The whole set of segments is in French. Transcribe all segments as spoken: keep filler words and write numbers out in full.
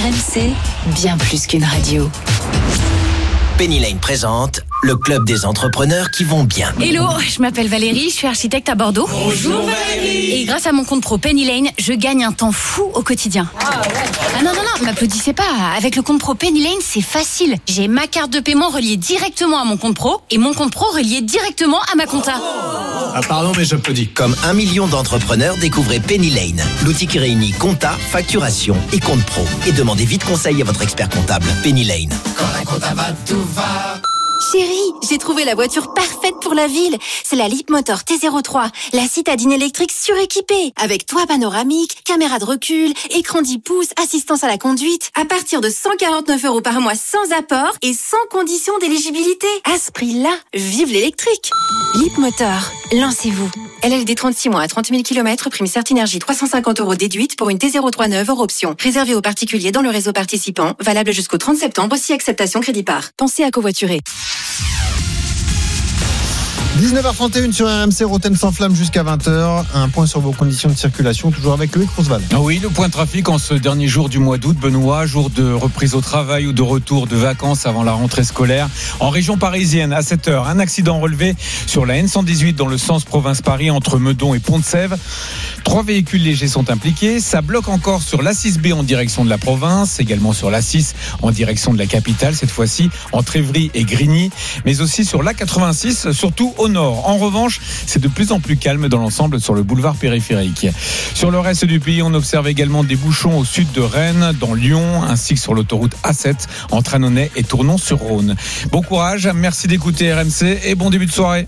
R M C, bien plus qu'une radio. Penny Lane présente le club des entrepreneurs qui vont bien. Hello, je m'appelle Valérie, je suis architecte à Bordeaux. Bonjour Valérie. Et grâce à mon compte pro Penny Lane, je gagne un temps fou au quotidien. Ah, ouais. ah non, non, non, m'applaudissez pas. Avec le compte pro Penny Lane, c'est facile. J'ai ma carte de paiement reliée directement à mon compte pro et mon compte pro relié directement à ma compta. Ah pardon, mais j'applaudis. Comme un million d'entrepreneurs, découvrez Penny Lane, l'outil qui réunit compta, facturation et compte pro. Et demandez vite conseil à votre expert comptable. Penny Lane. Quand la compta va, tout va. Chérie, j'ai trouvé la voiture parfaite pour la ville. C'est la Leapmotor T zéro trois, la citadine électrique suréquipée, avec toit panoramique, caméra de recul, écran dix pouces, assistance à la conduite, à partir de cent quarante-neuf euros par mois sans apport et sans condition d'éligibilité. À ce prix-là, vive l'électrique. Leapmotor, lancez-vous. L L D trente-six mois à trente mille kilomètres, prime Certinergie trois cent cinquante euros déduite pour une T zéro trois neuve hors option. Réservée aux particuliers dans le réseau participant, valable jusqu'au trente septembre si acceptation crédit par. Pensez à covoiturer. dix-neuf heures trente et une sur R M C, Rotten sans flamme jusqu'à vingt heures. Un point sur vos conditions de circulation, toujours avec Loïc Roosevelt. Ah oui, le point de trafic en ce dernier jour du mois d'août, Benoît, jour de reprise au travail ou de retour de vacances avant la rentrée scolaire. En région parisienne, à sept heures, un accident relevé sur la N cent dix-huit dans le sens province-Paris entre Meudon et Pont-de-Sèvres. Trois véhicules légers sont impliqués. Ça bloque encore sur l'A six B en direction de la province, également sur l'A six en direction de la capitale, cette fois-ci entre Évry et Grigny, mais aussi sur l'A quatre-vingt-six, surtout au nord. En revanche, c'est de plus en plus calme dans l'ensemble sur le boulevard périphérique. Sur le reste du pays, on observe également des bouchons au sud de Rennes, dans Lyon, ainsi que sur l'autoroute A sept entre Annonay et Tournon-sur-Rhône. Bon courage, merci d'écouter R M C et bon début de soirée.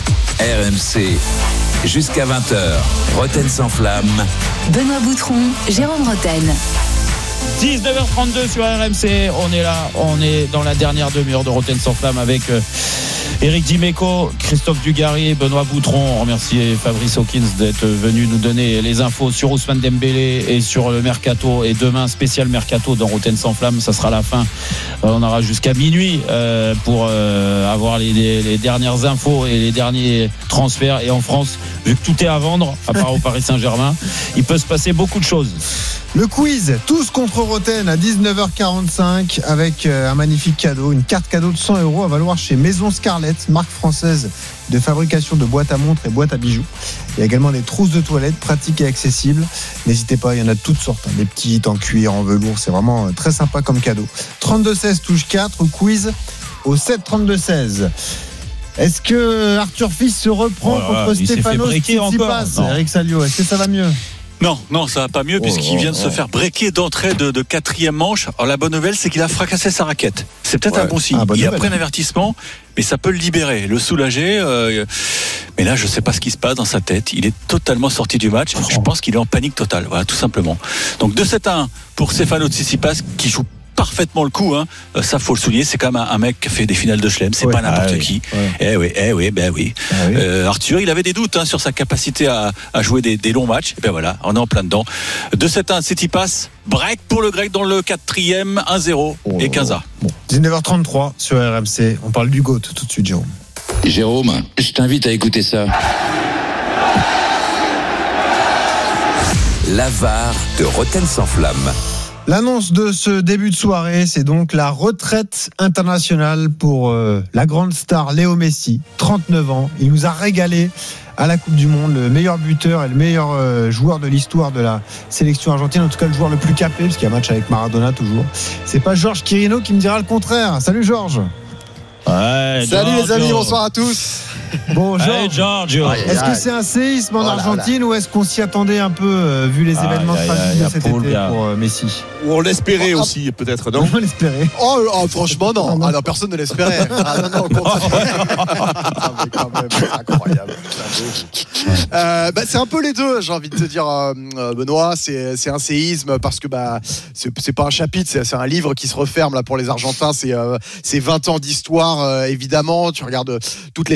R M C, jusqu'à vingt heures, Rotten sans flamme. Benoît Boutron, Jérôme Rotten. dix-neuf heures trente-deux sur R M C, on est là, on est dans la dernière demi-heure de Rotten sans flamme avec euh, Éric Dimeco, Christophe Dugarry, Benoît Boutron. On remercie Fabrice Hawkins d'être venu nous donner les infos sur Ousmane Dembélé et sur le Mercato. Et demain, spécial Mercato dans Rotten sans flamme, ça sera la fin. On aura jusqu'à minuit euh, pour euh, avoir les, les, les dernières infos et les derniers transferts. Et en France, vu que tout est à vendre, à part au Paris Saint-Germain, il peut se passer beaucoup de choses. Le quiz, tous contre Rotten à dix-neuf heures quarante-cinq avec un magnifique cadeau, une carte cadeau de cent euros à valoir chez Maison Scarlett, marque française de fabrication de boîtes à montres et boîtes à bijoux. Il y a également des trousses de toilette pratiques et accessibles. N'hésitez pas, il y en a de toutes sortes, hein, des petites en cuir, en velours, c'est vraiment très sympa comme cadeau. trente-deux seize touche quatre, quiz au sept trente-deux seize. Est-ce que Arthur Fils se reprend oh là, contre Stéphano Tsitsipas? Eric Salio, est-ce que ça va mieux? Non, non, ça va pas mieux, oh, puisqu'il vient de oh, se faire breaker d'entrée de, de quatrième manche. Alors la bonne nouvelle, c'est qu'il a fracassé sa raquette. C'est peut-être ouais, un bon signe. Ah, il a pris un avertissement, mais ça peut le libérer, le soulager. Euh, mais là, je sais pas ce qui se passe dans sa tête. Il est totalement sorti du match. Oh. Je pense qu'il est en panique totale. Voilà, tout simplement. Donc deux sept à un pour Stéphano Tsitsipas, qui joue parfaitement le coup, hein. Ça faut le souligner, c'est quand même un, un mec qui a fait des finales de Chelem, c'est ouais, pas n'importe ah, qui. Ouais. Eh oui, eh oui, ben oui. Ah, oui. Euh, Arthur, il avait des doutes hein, sur sa capacité à, à jouer des, des longs matchs. Et ben voilà, on est en plein dedans. deux sept à un, Tsitsipas, break pour le grec dans le quatrième, un zéro oh, et quinze A. Bon. dix-neuf heures trente-trois sur R M C, on parle du GOAT tout de suite, Jérôme. Jérôme, je t'invite à écouter ça. La V A R de Rotten sans flamme. L'annonce de ce début de soirée, c'est donc la retraite internationale pour euh, la grande star Léo Messi, trente-neuf ans. Il nous a régalé à la Coupe du Monde, le meilleur buteur et le meilleur euh, joueur de l'histoire de la sélection argentine, en tout cas le joueur le plus capé, parce qu'il y a un match avec Maradona toujours. C'est pas Georges Quirino qui me dira le contraire. Salut Georges. Ouais, salut Giorgio. Les amis, bonsoir à tous. Bon, Georges, Giorgio. Est-ce que c'est un séisme en oh là Argentine là. Ou est-ce qu'on s'y attendait un peu euh, vu les événements ah, tragiques de cet Poul, été bien. pour euh, Messi? Ou on l'espérait oh, aussi, peut-être, non? On l'espérait. Oh, oh, franchement, non. non, non. Ah non, personne ne l'espérait. Ah non, non, au contraire. Ah, mais quand même, c'est incroyable. euh, bah, c'est un peu les deux, j'ai envie de te dire, euh, Benoît. C'est, c'est un séisme parce que bah, c'est, c'est pas un chapitre, c'est, c'est un livre qui se referme là pour les Argentins. C'est, euh, c'est vingt ans d'histoire, euh, évidemment. Tu regardes toutes les chaînes d'information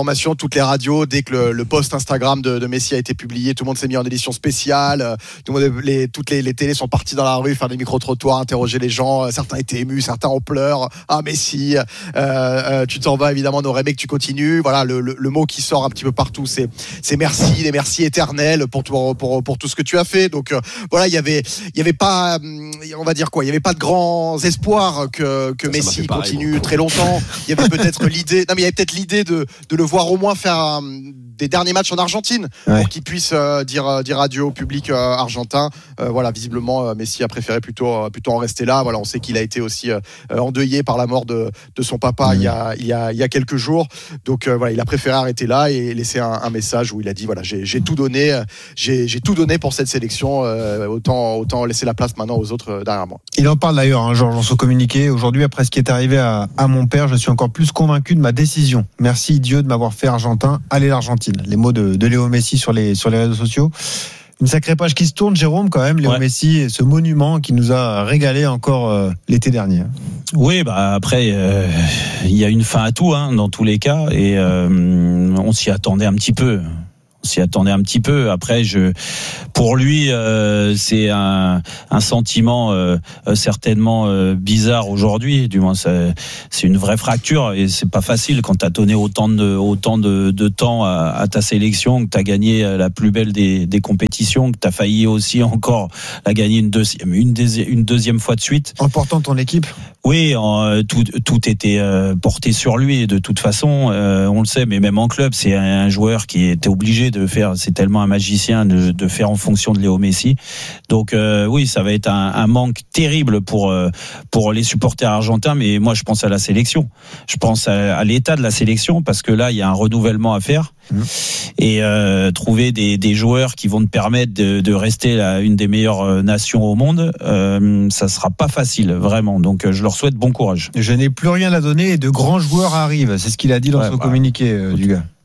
l'information, toutes les radios, dès que le, le post Instagram de, de Messi a été publié, tout le monde s'est mis en édition spéciale. Euh, tout le monde, les, toutes les, les télés sont parties dans la rue faire des micro-trottoirs, interroger les gens. Certains étaient émus, certains en pleurs. Ah Messi, euh, euh, tu t'en vas évidemment, on aurait aimé que tu continues. Voilà, le, le, le mot qui sort un petit peu partout, c'est, c'est merci, des merci éternels pour, pour, pour, pour tout ce que tu as fait. Donc euh, voilà, il y avait, il y avait pas, on va dire quoi, il y avait pas de grands espoirs que, que ça, Messi ça continue pareil, très longtemps. Il y avait peut-être l'idée, non mais il y avait peut-être l'idée de, de le voir au moins faire un, des derniers matchs en Argentine, ouais. pour qu'il puisse euh, dire, dire adieu au public euh, argentin. Euh, voilà, visiblement, euh, Messi a préféré plutôt, euh, plutôt en rester là. Voilà, on sait qu'il a été aussi euh, endeuillé par la mort de, de son papa mmh. il, y a, il, y a, il y a quelques jours. Donc euh, voilà, il a préféré arrêter là et laisser un, un message où il a dit voilà, j'ai, j'ai tout donné, j'ai, j'ai tout donné pour cette sélection. Euh, autant, autant laisser la place maintenant aux autres euh, derrière moi. Il en parle d'ailleurs, hein, Georges, dans son communiqué. Aujourd'hui, après ce qui est arrivé à, à mon père, je suis encore plus convaincu de ma décision. Merci Dieu de m'avoir fait argentin. Allez l'Argentine. Les mots de, de Léo Messi sur les, sur les réseaux sociaux. Une sacrée page qui se tourne, Jérôme, quand même, Léo ouais. Messi, ce monument qui nous a régalé encore euh, l'été dernier. Oui, bah après, euh, il y a une fin à tout, hein, dans tous les cas, et euh, on s'y attendait un petit peu. On s'y attendait un petit peu. Après, je, pour lui, euh, c'est un, un sentiment euh, certainement euh, bizarre aujourd'hui. Du moins, c'est, c'est une vraie fracture et c'est pas facile quand t'as donné autant de autant de, de temps à, à ta sélection, que t'as gagné la plus belle des, des compétitions, que t'as failli aussi encore la gagner une deuxième une, des, une deuxième fois de suite. En portant ton équipe. Oui, en, tout, tout était euh, porté sur lui. De toute façon, euh, on le sait, mais même en club, c'est un joueur qui était obligé de faire. C'est tellement un magicien de, de faire en fonction de Léo Messi. Donc euh, oui, ça va être un, un manque terrible pour euh, pour les supporters argentins. Mais moi, je pense à la sélection. Je pense à, à l'état de la sélection parce que là, il y a un renouvellement à faire. Mmh. Et euh, trouver des, des joueurs qui vont te permettre de, de rester la, une des meilleures nations au monde, euh, ça sera pas facile, vraiment. Donc je leur souhaite bon courage. Je n'ai plus rien à donner et de grands joueurs arrivent. C'est ce qu'il a dit dans ouais, son bah, communiqué, euh, du gars.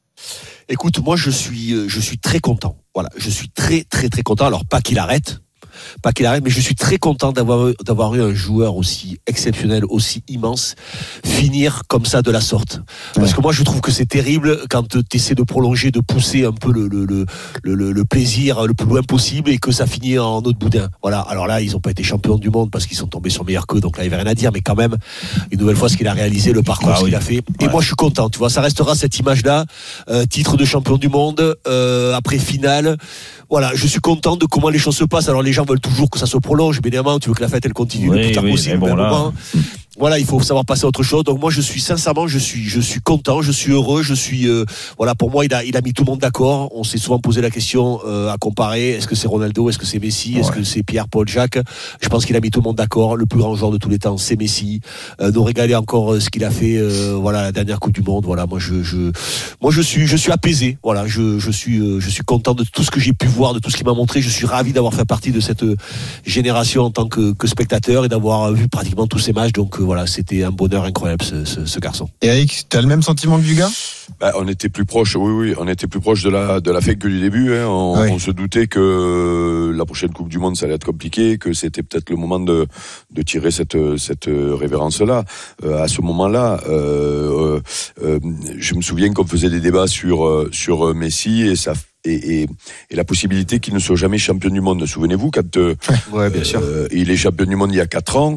Écoute, moi je suis, je suis très content. Voilà, je suis très très très content. Alors pas qu'il arrête. Pas qu'il arrête, mais je suis très content d'avoir, d'avoir eu un joueur aussi exceptionnel, aussi immense, finir comme ça de la sorte. Parce ouais. que moi, je trouve que c'est terrible quand tu essaies de prolonger, de pousser un peu le, le, le, le, le plaisir le plus loin possible et que ça finit en autre boudin. Voilà. Alors là, ils n'ont pas été champions du monde parce qu'ils sont tombés sur meilleur qu'eux, donc là, il n'y avait rien à dire, mais quand même, une nouvelle fois, ce qu'il a réalisé, le parcours ah, oui. qu'il a fait. Et ouais. moi, je suis content, tu vois, ça restera cette image-là, euh, titre de champion du monde, euh, après finale. Voilà, je suis content de comment les choses se passent. Alors les gens veulent toujours que ça se prolonge, mais évidemment, tu veux que la fête elle continue oui, le plus tard oui, possible. Bon, là... moment. Voilà, il faut savoir passer à autre chose. Donc moi, je suis sincèrement, je suis, je suis content, je suis heureux, je suis, euh, voilà, pour moi, il a, il a mis tout le monde d'accord. On s'est souvent posé la question euh, à comparer. Est-ce que c'est Ronaldo, est-ce que c'est Messi, est-ce ouais. que c'est Pierre, Paul, Jacques? Je pense qu'il a mis tout le monde d'accord. Le plus grand joueur de tous les temps, c'est Messi. Euh, nous régaler encore euh, ce qu'il a fait, euh, voilà, la dernière Coupe du Monde. Voilà, moi, je, je, moi, je suis, je suis apaisé. Voilà, je, je suis, euh, je suis content de tout ce que j'ai pu voir, de tout ce qu'il m'a montré. Je suis ravi d'avoir fait partie de cette génération en tant que, que spectateur et d'avoir vu pratiquement tous ces matchs. Donc euh, voilà, c'était un bonheur incroyable ce, ce, ce garçon. Et Eric, tu as le même sentiment que du gars? Bah, on était plus proche, oui, oui, on était plus proche de la de la fête que du début. Hein. On, oui. on se doutait que la prochaine Coupe du Monde, ça allait être compliqué, que c'était peut-être le moment de de tirer cette cette révérence-là. Euh, à ce moment-là, euh, euh, je me souviens qu'on faisait des débats sur sur Messi et ça. Et, et, et la possibilité qu'il ne soit jamais champion du monde. Souvenez-vous, quand euh, ouais, bien sûr. Euh, il est champion du monde il y a quatre ans,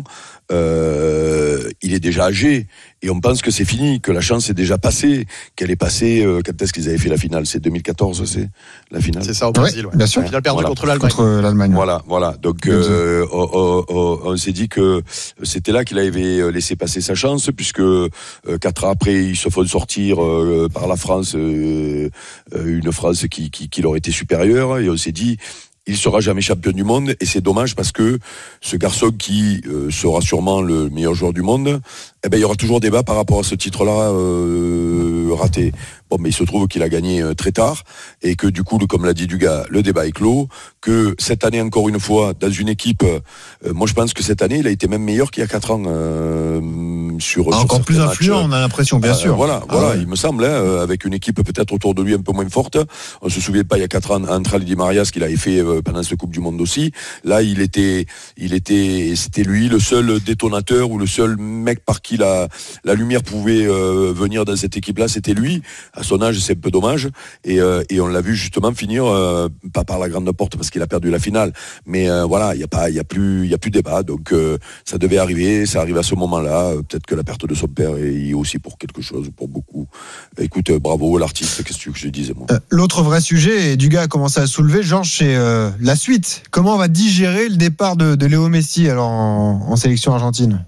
euh, il est déjà âgé et on pense que c'est fini, que la chance est déjà passée, qu'elle est passée. Euh, quand est-ce qu'ils avaient fait la finale? C'est deux mille quatorze, c'est la finale. C'est ça au Brésil. Ouais, ouais. Bien sûr. La finale perdue voilà. contre l'Allemagne. Contre l'Allemagne. Voilà, voilà. Donc euh, on, on, on s'est dit que c'était là qu'il avait laissé passer sa chance, puisque euh, quatre ans après, ils se font sortir euh, par la France, euh, une France qui, qui, qui leur était supérieure, et on s'est dit. Il sera jamais champion du monde et c'est dommage parce que ce garçon qui euh, sera sûrement le meilleur joueur du monde, eh ben il y aura toujours débat par rapport à ce titre-là euh, raté. Bon, mais il se trouve qu'il a gagné euh, très tard et que du coup, comme l'a dit Dugas, le débat est clos. Que cette année encore une fois, dans une équipe, euh, moi je pense que cette année, il a été même meilleur qu'il y a quatre ans. Euh, même sur, ah, sur encore plus influent, matchs. On a l'impression, bien euh, sûr. Voilà, ah, voilà, ouais. il me semble, hein, avec une équipe peut-être autour de lui un peu moins forte. On se souvient pas il y a quatre ans entre Ali Di Maria, ce qu'il avait fait euh, pendant cette Coupe du Monde aussi. Là, il était, il était, c'était lui le seul détonateur ou le seul mec par qui la la lumière pouvait euh, venir dans cette équipe-là, c'était lui. À son âge, c'est un peu dommage. Et, euh, et on l'a vu justement finir euh, pas par la grande porte parce qu'il a perdu la finale, mais euh, voilà, il y a pas, il y a plus, il y a plus de débat. Donc euh, ça devait arriver, ça arrive à ce moment-là. Euh, peut-être que la perte de son père est aussi pour quelque chose, pour beaucoup. Écoute, euh, bravo à l'artiste. Qu'est-ce que tu veux que je dise, moi. Euh, l'autre vrai sujet, et Dugas a commencé à soulever, Georges, c'est euh, la suite. Comment on va digérer le départ de, de Léo Messi alors en, en sélection argentine?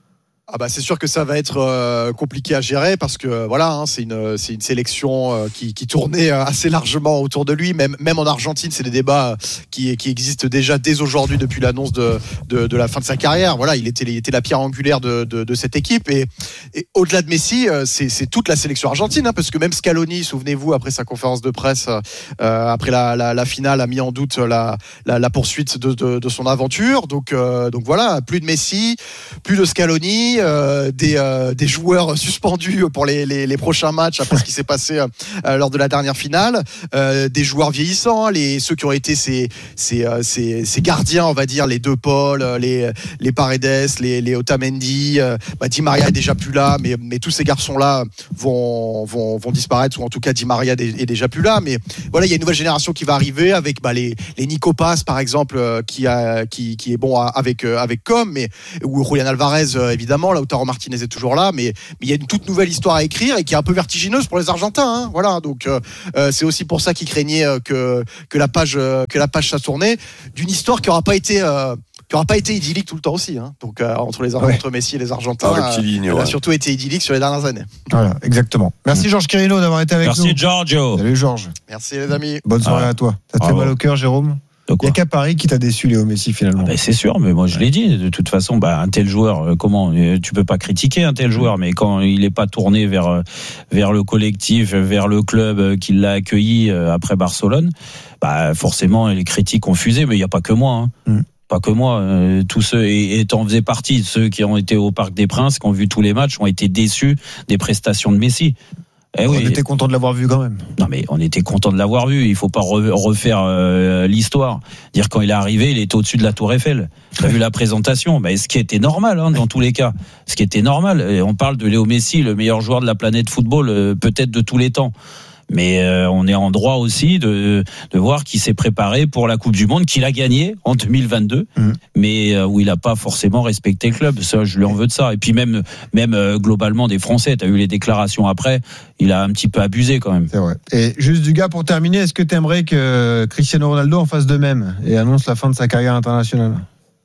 Ah bah c'est sûr que ça va être euh, compliqué à gérer parce que voilà, hein, c'est une c'est une sélection euh, qui, qui tournait assez largement autour de lui. Même même en Argentine, c'est des débats qui qui existent déjà dès aujourd'hui depuis l'annonce de, de de la fin de sa carrière. Voilà, il était il était la pierre angulaire de de, de cette équipe et, et au-delà de Messi, c'est c'est toute la sélection argentine, hein, parce que même Scaloni, souvenez-vous, après sa conférence de presse euh, après la, la la finale, a mis en doute la la, la poursuite de, de de son aventure. Donc euh, donc voilà, plus de Messi, plus de Scaloni. Euh, des, euh, des joueurs suspendus pour les, les, les prochains matchs après ce qui s'est passé euh, lors de la dernière finale, euh, des joueurs vieillissants, les, ceux qui ont été ces, ces, euh, ces, ces gardiens, on va dire, les De Paul, les, les Paredes, les, les Otamendi, euh, bah, Di Maria est déjà plus là, mais, mais tous ces garçons-là vont, vont, vont disparaître, ou en tout cas Di Maria est déjà plus là, mais voilà, il y a une nouvelle génération qui va arriver avec bah, les, les Nico Paz par exemple, euh, qui, a, qui, qui est bon avec, euh, avec Com, mais, ou Julian Alvarez euh, évidemment. Lautaro Martinez est toujours là, mais il y a une toute nouvelle histoire à écrire et qui est un peu vertigineuse pour les Argentins. Hein, voilà, donc euh, c'est aussi pour ça qu'ils craignaient euh, que que la page euh, que la page s'est tournée d'une histoire qui n'aura pas été euh, qui n'aura pas été idyllique tout le temps aussi. Hein. Donc euh, entre les ouais. entre Messi et les Argentins, ah, euh, ligne, elle ouais. a surtout été idyllique sur les dernières années. Voilà, exactement. Merci Georges Quirino d'avoir été avec Merci nous. Merci Giorgio. Salut Georges. Merci les amis. Bonne soirée ah. à toi. Ça te ah fait ouais. mal au cœur, Jérôme? Il n'y a qu'à Paris qui t'a déçu, Léo Messi, finalement. Ah ben c'est sûr, mais moi je l'ai dit. De toute façon, bah, un tel joueur, comment tu peux pas critiquer un tel joueur, mais quand il n'est pas tourné vers vers le collectif, vers le club qui l'a accueilli après Barcelone, bah forcément les critiques ont fusé. Mais il n'y a pas que moi. Hein. Mm. Pas que moi, euh, tous ceux, et, et t'en faisais partie, ceux qui ont été au Parc des Princes, qui ont vu tous les matchs, ont été déçus des prestations de Messi. Eh on oui. était content de l'avoir vu quand même. Non mais on était content de l'avoir vu. Il faut pas refaire euh, l'histoire. Dire quand il est arrivé, il était au-dessus de la Tour Eiffel. T'as vu la présentation, bah, ce qui était normal hein, dans tous les cas. Ce qui était normal. Et on parle de Léo Messi, le meilleur joueur de la planète football, euh, peut-être de tous les temps. Mais euh, on est en droit aussi de, de voir qu'il s'est préparé pour la Coupe du Monde, qu'il a gagné en deux mille vingt-deux, mmh. mais euh, où il n'a pas forcément respecté le club. Ça, je lui en veux de ça. Et puis même, même euh, globalement des Français, tu as eu les déclarations après, il a un petit peu abusé quand même. C'est vrai. Et juste Dugas, pour terminer, est-ce que tu aimerais que Cristiano Ronaldo en fasse de même et annonce la fin de sa carrière internationale?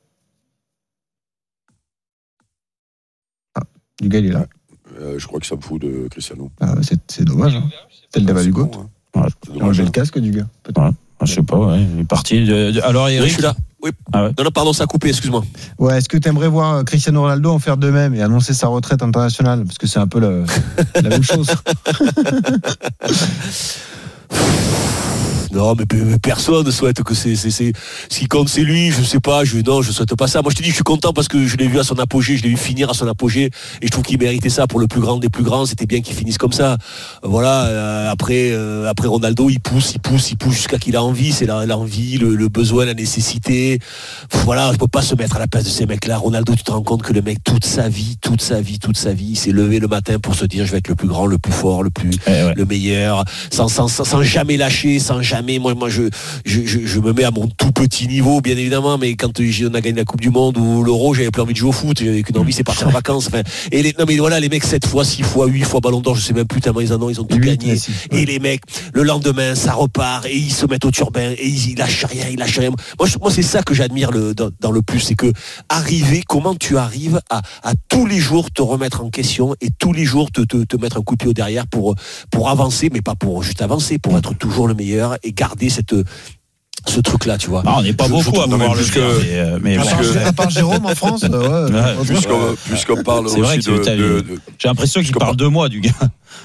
Ah, Dugas, il est là. Euh, je crois que ça me fout de Cristiano. Ah, c'est, c'est dommage. Hein. C'est le débat du GOAT. Hein. Ouais, c'est dommage. Le casque du gars. Ouais. Je sais pas, ouais. Il est parti. De, de... Alors, Eric. Oui, je suis là. Oui. Ah ouais. Non, non, pardon, ça a coupé, excuse-moi. Ouais, est-ce que tu aimerais voir Cristiano Ronaldo en faire de même et annoncer sa retraite internationale? Parce que c'est un peu la, la même chose. Non, mais, mais personne ne souhaite que c'est, c'est, c'est, ce qui compte, c'est lui. Je sais pas, je, non, je souhaite pas ça. Moi, je te dis, je suis content parce que je l'ai vu à son apogée, je l'ai vu finir à son apogée, et je trouve qu'il méritait ça pour le plus grand des plus grands. C'était bien qu'il finisse comme ça. Voilà. Euh, après, euh, après Ronaldo, il pousse, il pousse, il pousse jusqu'à qu'il a envie. C'est la, l'envie, le, le besoin, la nécessité. Voilà, je peux pas se mettre à la place de ces mecs-là. Ronaldo, tu te rends compte que le mec, toute sa vie, toute sa vie, toute sa vie, il s'est levé le matin pour se dire, je vais être le plus grand, le plus fort, le plus, eh ouais. le meilleur, sans, sans, sans, sans jamais lâcher, sans jamais. Moi, moi, je, je, je, je me mets à mon tout petit niveau, bien évidemment, mais quand on a gagné la Coupe du Monde ou l'Euro, j'avais plus envie de jouer au foot, j'avais qu'une envie, c'est partir en vacances. Enfin, et les, non, mais voilà, les mecs, sept fois, six fois, huit fois Ballon d'Or, je sais même plus tellement ils en ont, ils ont tout huit, gagné. Six, ouais. Et les mecs, le lendemain, ça repart, et ils se mettent au turbin, et ils, ils lâchent rien, ils lâchent rien. Moi, je, moi, c'est ça que j'admire le, dans, dans le plus, c'est que arriver, comment tu arrives à, à tous les jours te remettre en question et tous les jours te, te, te mettre un coup de pied au derrière pour, pour avancer, mais pas pour juste avancer, pour être toujours le meilleur et garder cette, ce truc-là, tu vois. Ah, on n'est pas je, beaucoup je à pouvoir le faire, que, mais, mais à, part, que... à part Jérôme en France, ouais, ouais, puisqu'on, puisqu'on parle c'est aussi vrai que de, de, de... J'ai l'impression qu'il parle de moi, du gars.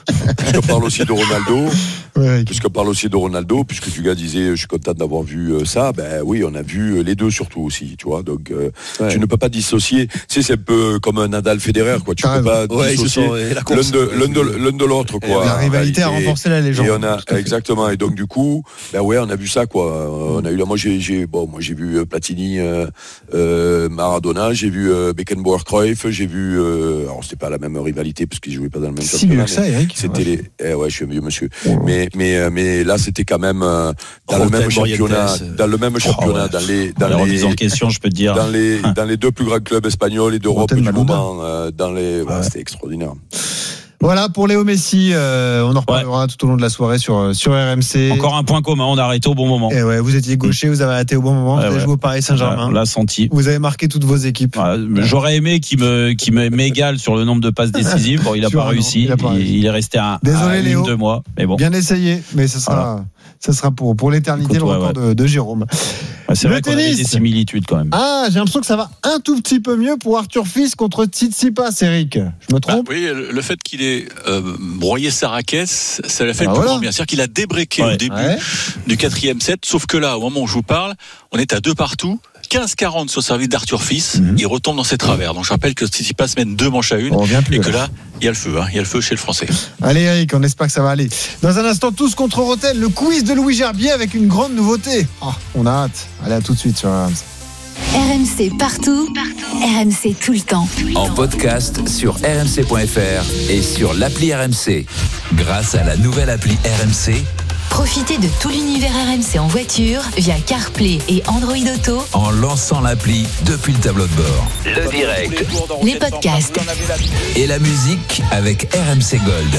puisqu'on parle aussi de Ronaldo, ouais. puisqu'on parle aussi de Ronaldo, puisque tu gars disais, je suis content d'avoir vu ça, ben oui, on a vu les deux surtout aussi, tu vois. Donc, euh, ouais. tu ne peux pas dissocier. Tu sais, c'est un peu comme un Nadal Federer, quoi. Tu ne peux pas ouais, dissocier sont, l'un, de, l'un, de, l'un de l'autre, quoi. La rivalité a renforcé la légende. Et on a, exactement. Et donc, du coup, ben ouais, on a vu ça, quoi. On a eu là, moi, j'ai, j'ai, bon, moi, j'ai vu Platini, euh, euh, Maradona, j'ai vu euh, Beckenbauer, Cruyff, j'ai vu, euh, alors c'était pas la même rivalité parce qu'ils jouaient pas dans le même si championnat. Si mieux que ça, Eric. C'était ouais. les, eh ouais, je suis un vieux monsieur. Oh. Mais, mais, mais là, c'était quand même euh, dans, oh, le même championnat, dans le même championnat, oh, ouais. dans les, dans dans les, les en question, je peux te dire, dans les, dans les deux plus grands clubs espagnols et d'Europe Rotten du Malonda. moment, euh, dans les, ouais, ouais. c'était extraordinaire. Voilà pour Léo Messi, euh, on en reparlera ouais. tout au long de la soirée sur, sur R M C. Encore un point commun, on a arrêté au bon moment. Et ouais, vous étiez gaucher, vous avez arrêté au bon moment, ouais, vous avez ouais. joué au Paris Saint-Germain. On l'a senti. Vous avez marqué toutes vos équipes. Ouais, j'aurais aimé qu'il me, qu'il m'égale sur le nombre de passes décisives. Bon, il n'a pas, réussi. Il, il, il est resté à, Désolé, à une, Léo. deux mois. Mais bon. Bien essayé, mais ce sera, voilà. ça sera pour, pour l'éternité. Écoute, le record ouais, ouais. De, de Jérôme. Ouais, c'est le vrai tennis. Qu'on avait des similitudes quand même. Ah, j'ai l'impression que ça va un tout petit peu mieux pour Arthur Fils contre Tsitsipas, Eric. Je me trompe? Bah, oui, le fait qu'il ait euh, broyé sa raquette, ça l'a fait bah le plus voilà. grand bien. C'est-à-dire qu'il a débréqué ouais. au début ouais. du quatrième set, sauf que là, au moment où je vous parle, on est à deux partout. quinze quarante sur le service d'Arthur Fils, mm-hmm. il retombe dans ses travers. Donc je rappelle que Tsitsipas mène deux manches à une plus, et que là, il y a le feu, hein, il y a le feu chez le Français. Allez Eric, on espère que ça va aller. Dans un instant, tous contre Rotel, le quiz de Louis Gerbier avec une grande nouveauté. Oh, on a hâte. Allez, à tout de suite sur R M C. R M C partout, partout. R M C tout le temps. En podcast sur r m c point f r et sur l'appli R M C. Grâce à la nouvelle appli R M C, profitez de tout l'univers R M C en voiture via CarPlay et Android Auto en lançant l'appli depuis le tableau de bord. Le direct, les podcasts et la musique avec R M C Gold.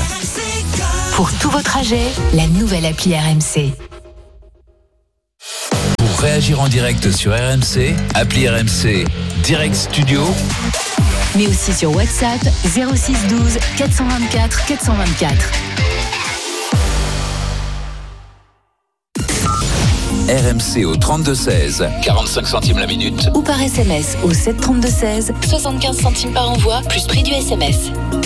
Pour tous vos trajets, la nouvelle appli R M C. Pour réagir en direct sur R M C, appli R M C Direct Studio, mais aussi sur WhatsApp zéro six douze quatre cent vingt-quatre quatre cent vingt-quatre. R M C au trente-deux seize, quarante-cinq centimes la minute. Ou par S M S au sept trente-deux seize, soixante-quinze centimes par envoi, plus prix du S M S.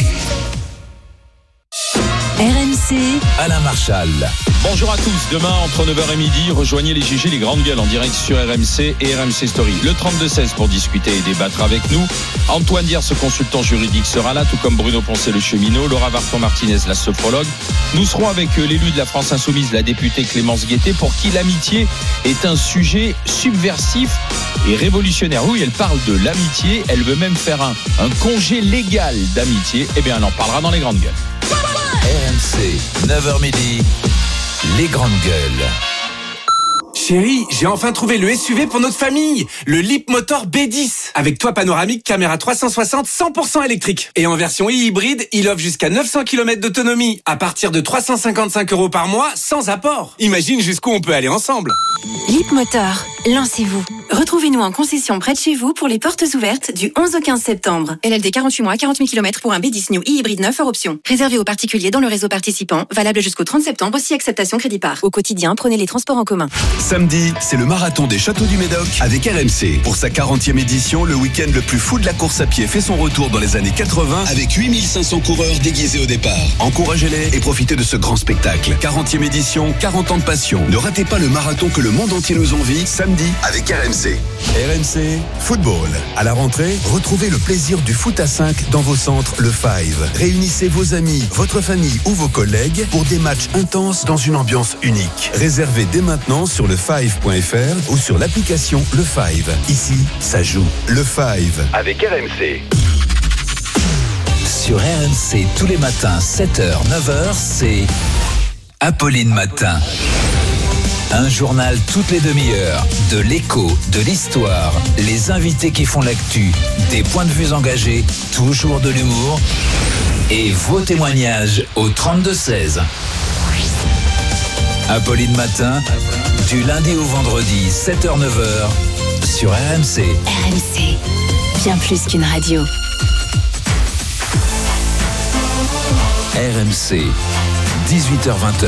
R M C, Alain Marchal. Bonjour à tous. Demain, entre neuf heures et midi, rejoignez les G G, les grandes gueules en direct sur R M C et R M C Story. Le trente-deux seize pour discuter et débattre avec nous. Antoine Diers, ce consultant juridique, sera là, tout comme Bruno Poncet, le cheminot, Laura Varton-Martinez, la sophrologue. Nous serons avec l'élu de la France Insoumise, la députée Clémence Guettet, pour qui l'amitié est un sujet subversif et révolutionnaire. Oui, elle parle de l'amitié. Elle veut même faire un, un congé légal d'amitié. Eh bien, elle en parlera dans les grandes gueules. R M C, neuf heures midi, les grandes gueules. Chérie, j'ai enfin trouvé le S U V pour notre famille, le Leapmotor B dix, avec toit panoramique, caméra trois cent soixante, cent pour cent électrique. Et en version e-hybride, il offre jusqu'à neuf cents kilomètres d'autonomie, à partir de trois cent cinquante-cinq euros par mois, sans apport. Imagine jusqu'où on peut aller ensemble. Leapmotor, lancez-vous. Retrouvez-nous en concession près de chez vous pour les portes ouvertes du onze au quinze septembre. L L D quarante-huit mois, quarante mille kilomètres pour un B dix New e-hybride neuf hors option. Réservé aux particuliers dans le réseau participant, valable jusqu'au trente septembre, si acceptation crédit par. Au quotidien, prenez les transports en commun. Samedi, c'est le marathon des Châteaux du Médoc avec R M C. Pour sa quarantième édition, le week-end le plus fou de la course à pied fait son retour dans les années quatre-vingts avec huit mille cinq cents coureurs déguisés au départ. Encouragez-les et profitez de ce grand spectacle. quarantième édition, quarante ans de passion. Ne ratez pas le marathon que le monde entier nous envie, samedi avec R M C. R M C Football. À la rentrée, retrouvez le plaisir du foot à cinq dans vos centres Le Five. Réunissez vos amis, votre famille ou vos collègues pour des matchs intenses dans une ambiance unique. Réservez dès maintenant sur le five point f r ou sur l'application Le Five. Ici, ça joue. Le Five avec R M C. Sur R M C, tous les matins, sept heures, neuf heures, c'est Apolline Matin. Un journal toutes les demi-heures, de l'écho, de l'histoire, les invités qui font l'actu, des points de vue engagés, toujours de l'humour et vos témoignages au trente-deux seize. Apolline Matin, du lundi au vendredi, sept heures neuf heures, sur R M C. R M C, bien plus qu'une radio. R M C, dix-huit heures vingt.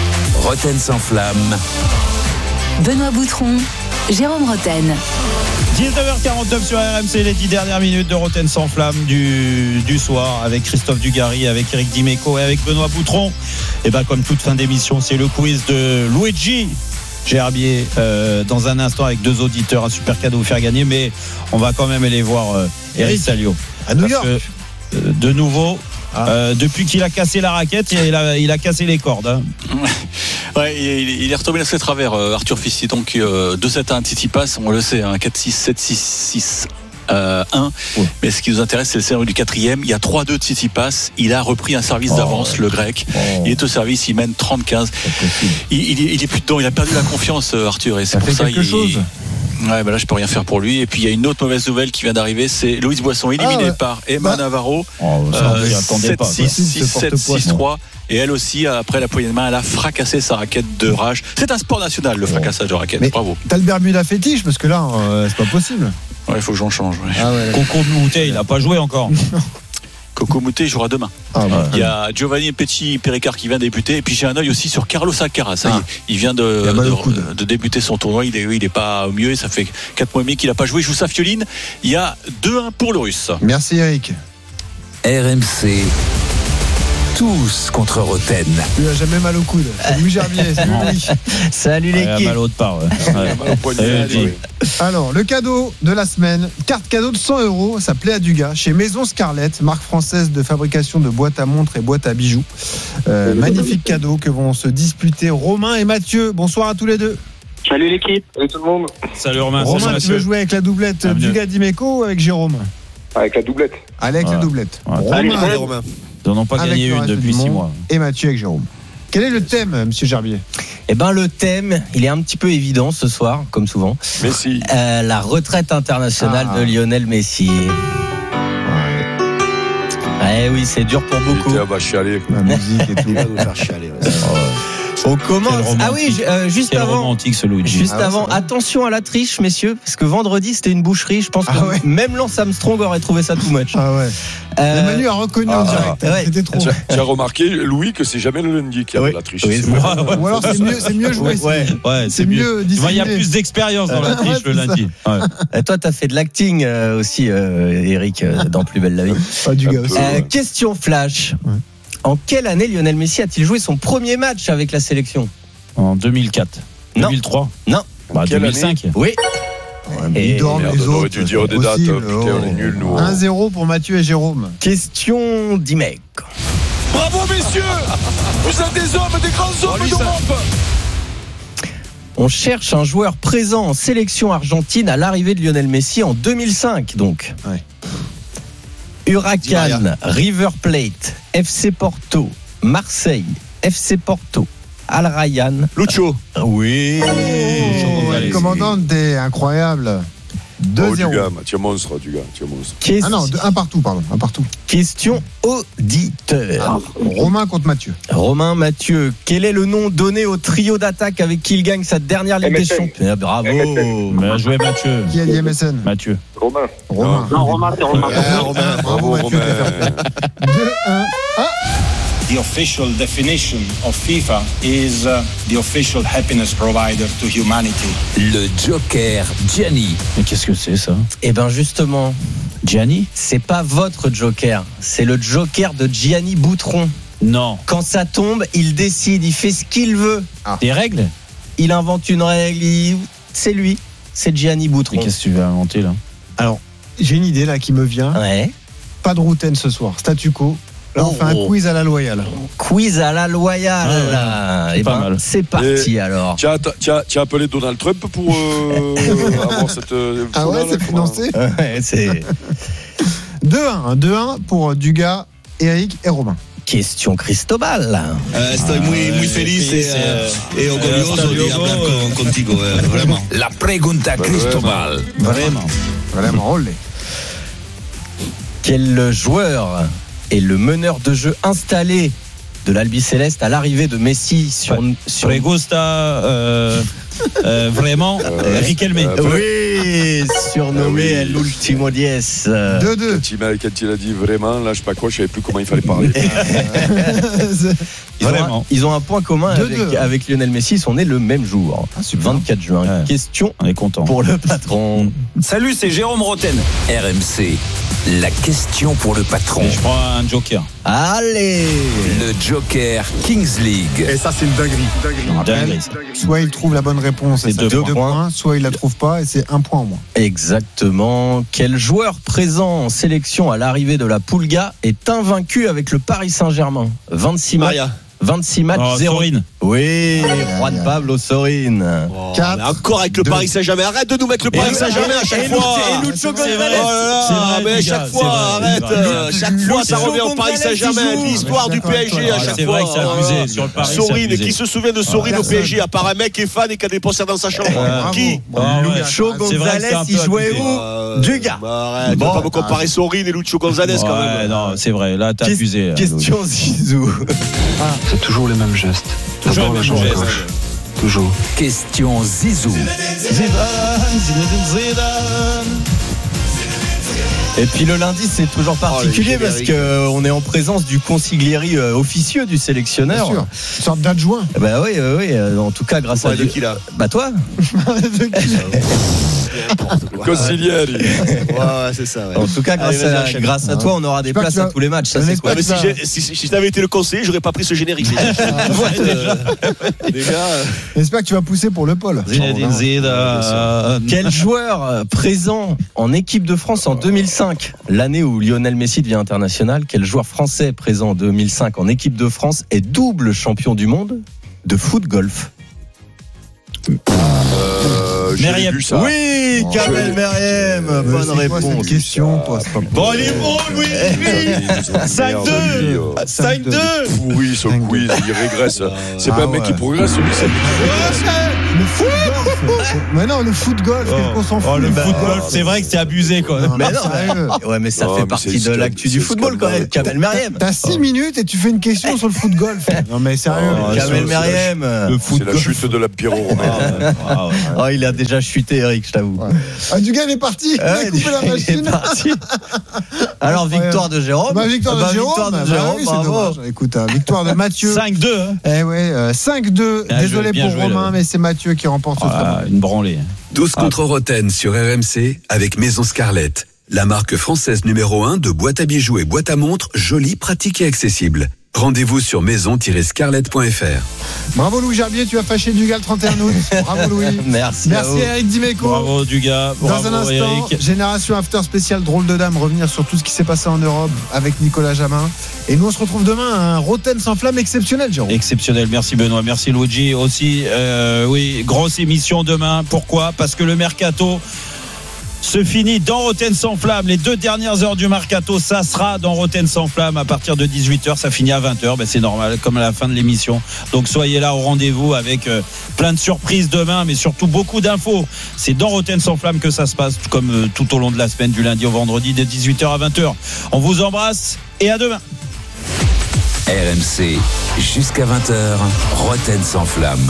Roten sans flamme. Benoît Boutron, Jérôme Roten. dix-neuf heures quarante-neuf sur R M C, les dix dernières minutes de Roten sans flamme du, du soir avec Christophe Dugarry, avec Eric Dimeco et avec Benoît Boutron. Et ben comme toute fin d'émission, c'est le quiz de Luigi Gerbier euh, dans un instant avec deux auditeurs, un super cadeau à faire gagner, mais on va quand même aller voir euh, Eric Salio à New York. Que, euh, de nouveau. Ah. Euh, depuis qu'il a cassé la raquette, il a, il a cassé les cordes. Hein. Ouais, il, il est retombé dans ses travers, euh, Arthur Fissi. Donc euh, deux sept à un Tsitsipas, on le sait, hein, quatre six, sept six, six euh, un. Ouais. Mais ce qui nous intéresse, c'est le scénario du quatrième. Il y a trois deux Tsitsipas. Il a repris un service oh, d'avance, ouais. le grec. Oh. Il est au service, il mène trente quinze. Il, il, il est plus dedans, il a perdu la confiance, Arthur. Et c'est ça pour fait ça quelque il, chose. Ouais, bah là je peux rien faire pour lui. Et puis il y a une autre mauvaise nouvelle qui vient d'arriver, c'est Louise Boisson éliminé ah ouais. par Emma bah. Navarro. Oh, euh, sept six, six sept, six trois. Et elle aussi, après la poignée de main, elle a fracassé sa raquette de rage. C'est un sport national, le fracassage de raquette. Mais bravo. T'as le Bermuda fétiche parce que là, euh, c'est pas possible. Ouais, il faut que j'en change. Ouais. Ah ouais, Coco Moutet, il n'a pas joué encore. Coco Moutet jouera demain. Ah ouais. Il y a Giovanni Petit Péricard qui vient de débuter. Et puis j'ai un œil aussi sur Carlos Alcaraz. Ça y est, ah. il vient de, il de, de débuter son tournoi. Il est, il est pas au mieux. Ça fait quatre mois et demi qu'il n'a pas joué. Il joue sa fioline. Il y a deux un pour le Russe. Merci Eric. R M C. Tous contre Roten. Il a jamais mal au coude. C'est Louis Gerbier. Salut Louis. Salut l'équipe. Ouais, mal au de part. Ouais. Ouais. Alors, le cadeau de la semaine, carte cadeau de cent euros, ça plaît à Dugas, chez Maison Scarlett, marque française de fabrication de boîtes à montres et boîtes à bijoux. Euh, magnifique cadeau que vont se disputer Romain et Mathieu. Bonsoir à tous les deux. Salut l'équipe, salut tout le monde. Salut Romain. Romain, salut, tu veux jouer avec la doublette ah, Dugas Dimeco ou avec Jérôme? Avec la doublette. Allez, avec ouais. la doublette. Ouais. Romain, Allez, Allez, Romain. Ils n'en ont pas gagné une depuis six mois. Et Mathieu avec Jérôme. Quel est le thème, monsieur Gerbier? Eh ben, le thème, il est un petit peu évident ce soir, comme souvent. Messi. Euh, la retraite internationale ah. de Lionel Messi. Ouais. Eh oui, c'est dur pour beaucoup. Il va chialer. La musique et tout. Il va nous faire chialer. Ouais. On commence. Ah oui, euh, juste Quel avant. romantique ce Luigi. Juste ah ouais, avant, attention à la triche, messieurs, parce que vendredi c'était une boucherie. Je pense que ah ouais. même Lance Armstrong aurait trouvé ça too much. Ah ouais. Euh... Manu a reconnu ah, en direct. Ah, ouais. C'était trop. Tu as, tu as remarqué, Louis, que c'est jamais le lundi qui a oui. de la triche. Oui, ouais, ouais. Ou alors c'est mieux, c'est mieux joué. Ouais, ouais, c'est, c'est mieux. mieux il y a plus d'expérience dans la triche le lundi. Ouais. Et toi, t'as fait de l'acting euh, aussi, euh, Eric, euh, dans Plus belle la vie. Pas du gars. Euh, question flash. Ouais. En quelle année Lionel Messi a-t-il joué son premier match avec la sélection? En deux mille quatre. Non. deux mille trois. Non. Bah, deux mille cinq. Année? Oui. Ouais, et ils dorment les autres. On aurait dû dire des dates. Putain, on est nuls, nous. un zéro pour Mathieu et Jérôme. Question d'Imec. Bravo, messieurs. Vous êtes des hommes, des grands hommes oh, d'Europe. On cherche un joueur présent en sélection argentine à l'arrivée de Lionel Messi en deux mille cinq, donc. Ouais. Huracan, River Plate, F C Porto, Marseille, F C Porto, Al Rayyan. Lucho. Euh, oui. Oh, le commandant est incroyable. deux zéro. Oh, du gars, tu es monstre, du gars, tu es monstre. Qu'est-ce... Ah non, un partout, pardon, un partout. Question auditeur. Ah, Romain contre Mathieu. Romain, Mathieu, quel est le nom donné au trio d'attaque avec qui il gagne sa dernière Ligue des Champions? Bravo. Bien joué, Mathieu. Qui a dit M S N? Mathieu. Romain. Romain. Non, Romain, c'est Romain. Ah, Romain. Bravo, Mathieu. deux un. Ah. The official definition of FIFA is uh, the official happiness provider to humanity. Le Joker Gianni. Mais qu'est-ce que c'est ça? Eh ben justement, Gianni, c'est pas votre Joker, c'est le Joker de Gianni Boutron. Non. Quand ça tombe, il décide, il fait ce qu'il veut. Ah. Des règles? Il invente une règle, il... c'est lui, c'est Gianni Boutron. Mais qu'est-ce que tu vas inventer là? Alors, j'ai une idée là qui me vient. Ouais. Pas de routaine ce soir, statu quo. Là, on oh, fait un oh. quiz à la loyale. Quiz à la loyale. Ah, là. C'est, Et pas ben, mal. c'est parti Et alors. Tu as, tu, as, tu as appelé Donald Trump pour euh, avoir cette. Euh, ah ouais, c'est financé. Ouais, c'est. deux un. deux un pour Dugas, Eric et Romain. Question Cristobal. Uh, estoy muy, muy feliz et, uh, et orgulloso de hablar con, contigo, uh, vraiment. La pregunta Cristobal. Vraiment. Vraiment, olé. Quel joueur est le meneur de jeu installé de l'Albi Céleste à l'arrivée de Messi sur, ouais. sur... Pregusta, euh, Euh, vraiment, euh, Riquelme. Euh, oui, surnommé oui. l'ultimo diez. deux deux. Quand il, quand il a dit vraiment, là, je sais pas quoi, je savais plus comment il fallait parler. Ils ont, un, ils ont un point commun avec, avec Lionel Messi, ils sont nés le même jour, ah, vingt-quatre juin. Ouais. Question On est content. pour le patron. Salut, c'est Jérôme Roten. R M C, la question pour le patron. Et je prends un joker. Allez, le Joker Kings League. Et ça, c'est une dinguerie. Une dinguerie. Soit il trouve la bonne réponse et c'est deux, deux points. points, soit il la trouve pas et c'est un point en moins. Exactement. Quel joueur présent en sélection à l'arrivée de la Pulga est invaincu avec le Paris Saint-Germain? vingt-six matchs. vingt-six matchs, oh, zéro. Sorin. Oui, Juan Pablo Sorin. Oh, encore avec le deux. Paris Saint-Germain. Arrête de nous mettre le Paris Saint-Germain à chaque fois. Et Lucho Gonzalez. Oh là là, mais chaque fois, arrête. Chaque fois, ça revient au Paris Saint-Germain. L'histoire du P S G à chaque fois. C'est vrai que c'est abusé sur le Paris. Sorin, qui se souvient de Sorin au P S G, à part un mec qui est fan et qui a des posters dans sa chambre? Qui? Lucho Gonzalez, il jouait où? Du gars. Arrête, tu vas pas me comparer Sorin et Lucho Gonzalez quand même. Non, c'est vrai, là, t'as abusé. Question Zizou. C'est toujours les mêmes gestes. Toujours les mêmes gestes. Toujours. Question Zizou. Et puis le lundi, c'est toujours particulier oh, parce qu'on est en présence du consiglieri euh, officieux du sélectionneur. Bien sûr. Une sorte d'adjoint. Bah oui, oui, oui. En tout cas, grâce à. De qui là? Bah toi. Consiglieri. Ouais, ouais, c'est ça. Ouais. En tout cas, grâce, Allez, à, à, grâce à toi, on aura des places à tous les matchs. Ça, c'est quoi? Mais si, si, si, si t'avais été le conseiller, j'aurais pas pris ce générique. J'espère que tu vas pousser pour le pôle. Zinedine Zidane. Quel joueur présent en équipe de France en deux mille cinq, l'année où Lionel Messi devient international, quel joueur français présent en deux mille cinq en équipe de France est double champion du monde de foot-golf? Euh, Meriem. Vu, ça. Oui, oh, Kamel Meriem. Bonne réponse. Quoi, cette question, toi, c'est pas bon, il est bon, Louis. cinq deux. cinq deux. Pourri, ce quiz, il régresse. C'est ah, pas un mec ouais. qui progresse, lui, c'est le foot golf. Mais non, le foot golf, oh. qu'on s'en fout. Oh, le foot golf, c'est vrai que c'est abusé, quoi. Non, mais non, mais, ouais, mais ça non, fait mais partie de l'actu du football, quand même. Kamel Meriem. T'as six minutes et tu fais une question sur le foot golf. Non, mais sérieux. Kamel Meriem. C'est la chute de la Pierrot Romain. Oh, il a déjà chuté, Eric, je t'avoue. Ouais. Ah, du gars, il est parti. Il a coupé la machine. Alors, victoire de Jérôme. Bah, victoire de bah, Jérôme. Victoire de bah, Jérôme. Oui, c'est dommage. Écoute, hein, victoire de Mathieu. cinq deux. Hein. Eh ouais, euh, cinq deux. Bien Désolé joué, pour joué, Romain, là. Mais c'est Mathieu qui remporte ce ah, une branlée. douze ah. contre Roten sur R M C avec Maison Scarlett. La marque française numéro un de boîtes à bijoux et boîtes à montres, jolie, pratique et accessible. Rendez-vous sur maison tiret scarlett point f r. Bravo Louis Gerbier, tu as fâché Dugas le trente et un août. Bravo Louis. Merci. Merci Eric Dimeco. Bravo Dugas. Bravo Dans un instant, Eric. Génération After spécial drôle de dame, revenir sur tout ce qui s'est passé en Europe avec Nicolas Jamin. Et nous on se retrouve demain à un Roten sans flamme exceptionnel, Jérôme. Exceptionnel, merci Benoît, merci Luigi aussi. Euh, oui, grosse émission demain. Pourquoi? Parce que le mercato se finit dans Roten sans flamme. Les deux dernières heures du mercato, ça sera dans Roten sans flamme à partir de dix-huit heures. Ça finit à vingt heures. Ben, c'est normal, comme à la fin de l'émission. Donc soyez là au rendez-vous avec euh, plein de surprises demain, mais surtout beaucoup d'infos. C'est dans Roten sans flamme que ça se passe, comme euh, tout au long de la semaine, du lundi au vendredi, de dix-huit heures à vingt heures. On vous embrasse et à demain. R M C, jusqu'à vingt heures, Roten sans flamme.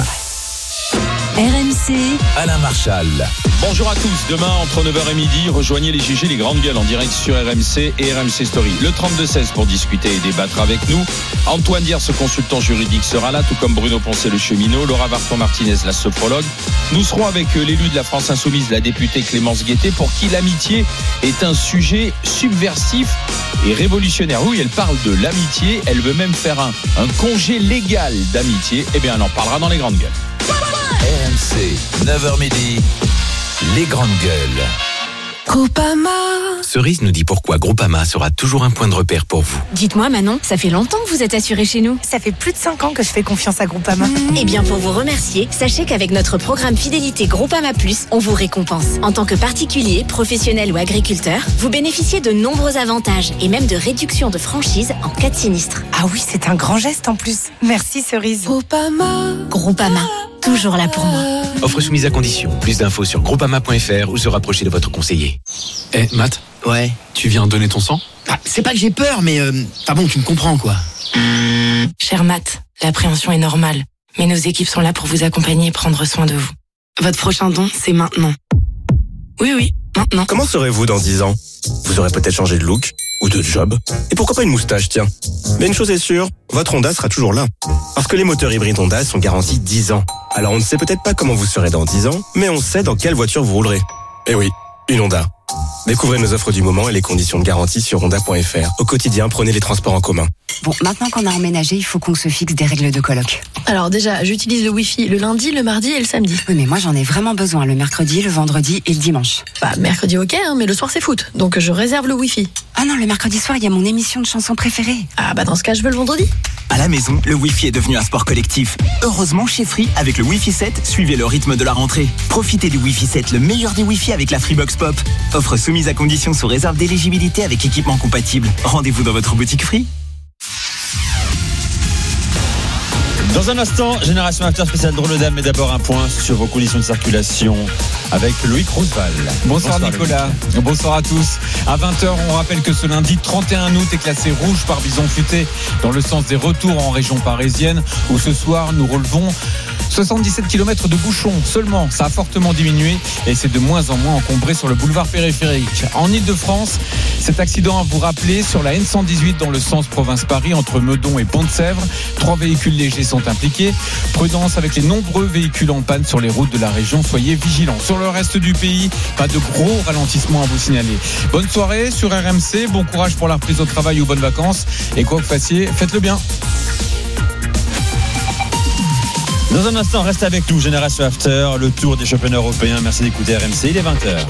R M C, Alain Marchal. Bonjour à tous. Demain, entre neuf heures et midi, rejoignez les G G, les grandes gueules en direct sur R M C et R M C Story. Le trente-deux seize pour discuter et débattre avec nous. Antoine Dier, ce consultant juridique, sera là, tout comme Bruno Poncet, le cheminot, Laura Varton-Martinez, la sophrologue. Nous serons avec l'élu de la France Insoumise, la députée Clémence Guettet, pour qui l'amitié est un sujet subversif et révolutionnaire. Oui, elle parle de l'amitié. Elle veut même faire un, un congé légal d'amitié. Eh bien, on en parlera dans les grandes gueules. R M C, neuf heures midi, les grandes gueules. Groupama. Cerise nous dit pourquoi Groupama sera toujours un point de repère pour vous. Dites-moi Manon, ça fait longtemps que vous êtes assuré chez nous. Ça fait plus de cinq ans que je fais confiance à Groupama. Mmh. Eh bien pour vous remercier, sachez qu'avec notre programme fidélité Groupama Plus, on vous récompense. En tant que particulier, professionnel ou agriculteur, vous bénéficiez de nombreux avantages et même de réductions de franchise en cas de sinistre. Ah oui, c'est un grand geste en plus. Merci Cerise. Groupama. Groupama. Toujours là pour moi. Offre soumise à condition. Plus d'infos sur groupama point f r ou se rapprocher de votre conseiller. Eh, hey, Matt. Ouais. Tu viens donner ton sang? Ah, c'est pas que j'ai peur, mais euh, ah bon, tu me comprends quoi. Cher Matt, l'appréhension est normale, mais nos équipes sont là pour vous accompagner et prendre soin de vous. Votre prochain don, c'est maintenant. Oui, oui, maintenant. Comment serez-vous dans dix ans ? Vous aurez peut-être changé de look ou de job. Et pourquoi pas une moustache, tiens. Mais une chose est sûre, votre Honda sera toujours là. Parce que les moteurs hybrides Honda sont garantis dix ans. Alors on ne sait peut-être pas comment vous serez dans dix ans, mais on sait dans quelle voiture vous roulerez. Eh oui, une Honda. Découvrez nos offres du moment et les conditions de garantie sur honda point f r. Au quotidien, prenez les transports en commun. Bon, maintenant qu'on a emménagé, il faut qu'on se fixe des règles de coloc. Alors déjà, j'utilise le Wi-Fi le lundi, le mardi et le samedi. Oui, mais moi j'en ai vraiment besoin le mercredi, le vendredi et le dimanche. Bah, mercredi ok, hein, mais le soir c'est foot, donc je réserve le Wi-Fi. Ah non, le mercredi soir, il y a mon émission de chansons préférée. Ah bah dans ce cas, je veux le vendredi. À la maison, le Wi-Fi est devenu un sport collectif. Heureusement, chez Free, avec le Wi-Fi sept, suivez le rythme de la rentrée. Profitez du Wi-Fi sept, le meilleur des Wi-Fi avec la Freebox Pop. Offre soumise à condition sous réserve d'éligibilité avec équipement compatible. Rendez-vous dans votre boutique Free. Dans un instant, Génération After spécial drôle de dame, mais d'abord un point sur vos conditions de circulation avec Loïc Roosevelt. Bonsoir, Bonsoir Nicolas, Loïc. Bonsoir à tous. À vingt heures, on rappelle que ce lundi trente et un août est classé rouge par Bison Futé dans le sens des retours en région parisienne, où ce soir nous relevons soixante-dix-sept kilomètres de bouchons seulement. Ça a fortement diminué et c'est de moins en moins encombré sur le boulevard périphérique. En Ile-de-France, cet accident à vous rappeler sur la N cent dix-huit dans le sens province-Paris entre Meudon et Pont-de-Sèvres. Trois véhicules légers sont impliqués. Prudence avec les nombreux véhicules en panne sur les routes de la région. Soyez vigilants. Sur le reste du pays, pas de gros ralentissements à vous signaler. Bonne soirée sur R M C. Bon courage pour la reprise au travail ou bonnes vacances. Et quoi que vous fassiez, faites-le bien. Dans un instant, reste avec nous, Génération After, le tour des championnats européens. Merci d'écouter R M C, il est vingt heures.